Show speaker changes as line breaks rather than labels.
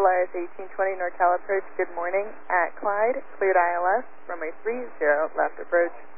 Polaris 1820 NorCal approach, good morning. At Clyde, cleared ILS, runway 30 left approach.